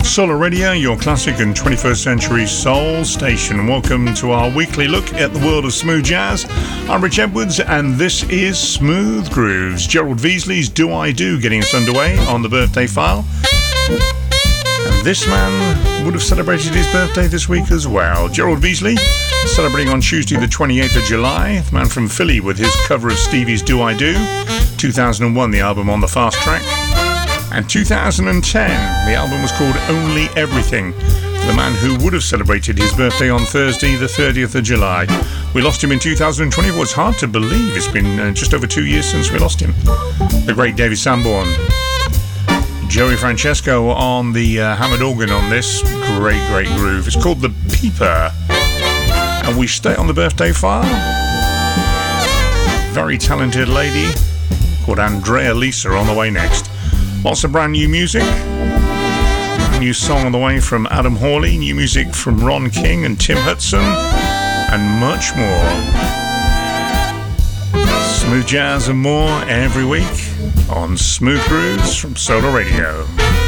Solar Radio, your classic and 21st century soul station. Welcome to our weekly look at the world of smooth jazz. I'm Rich Edwards, and this is Smooth Grooves. Gerald Veasley's Do I Do getting us underway on the birthday file. And this man would have celebrated his birthday this week as well. Gerald Veasley, celebrating on Tuesday the 28th of July. The man from Philly with his cover of Stevie's Do I Do. 2001, the album on the fast track. And 2010, the album was called Only Everything. The man who would have celebrated his birthday on Thursday, the 30th of July. We lost him in 2020. Well, it's hard to believe. It's been just over 2 years since we lost him. The great David Sanborn. Joey Francesco on the hammered organ on this. Great, great groove. It's called The Peeper. And we stay on the birthday file. Very talented lady called Andrea Lisa on the way next. Lots of brand new music. New song on the way from Adam Hawley. New music from Ron King and Tim Hudson. And much more. Smooth jazz and more every week on Smooth Grooves from Solar Radio.